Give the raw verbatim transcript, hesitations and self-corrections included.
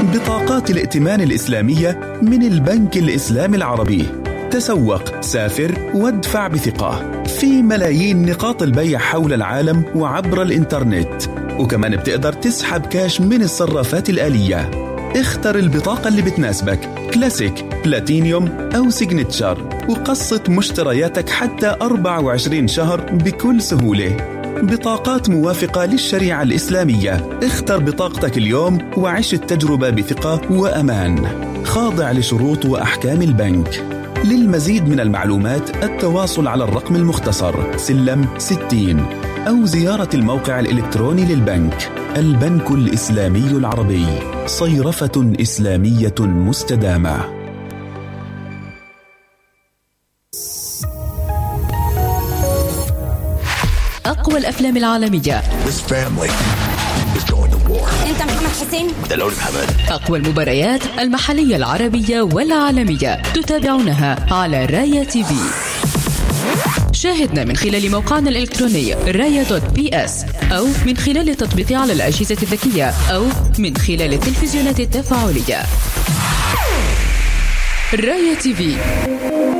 بطاقات الائتمان الإسلامية من البنك الإسلامي العربي. تسوق، سافر، وادفع بثقة في ملايين نقاط البيع حول العالم وعبر الإنترنت، وكمان بتقدر تسحب كاش من الصرافات الآلية. اختر البطاقة اللي بتناسبك، كلاسيك، بلاتينيوم أو سيجنتشر، وقسط مشترياتك حتى أربعة وعشرين شهر بكل سهولة. بطاقات موافقة للشريعة الإسلامية. اختر بطاقتك اليوم وعيش التجربة بثقة وأمان، خاضع لشروط وأحكام البنك. للمزيد من المعلومات التواصل على الرقم المختصر سلم ستين أو زيارة الموقع الإلكتروني للبنك. البنك الإسلامي العربي، صيرفة إسلامية مستدامة. أقوى الأفلام العالمية. أنت محمد حسين؟ ده لون محمد. أقوى المباريات المحلية العربية والعالمية تتابعونها على راية تي في. شاهدنا من خلال موقعنا الإلكتروني راية دوت بي اس، أو من خلال التطبيق على الأجهزة الذكية، أو من خلال التلفزيونات التفاعلية. راية تي في.